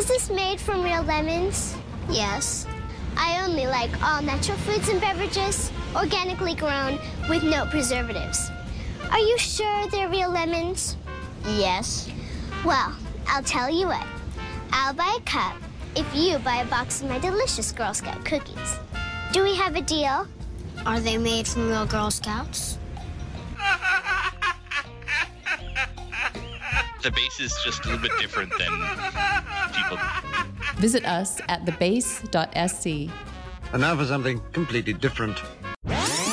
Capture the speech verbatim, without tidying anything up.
this made from real lemons? Yes. I only like all natural foods and beverages, organically grown, with no preservatives. Are you sure they're real lemons? Yes. Well, I'll tell you what. I'll buy a cup if you buy a box of my delicious Girl Scout cookies. Do we have a deal? Are they made from real Girl Scouts? The base is just a little bit different than people. Visit us at the base dot s c. And now for something completely different.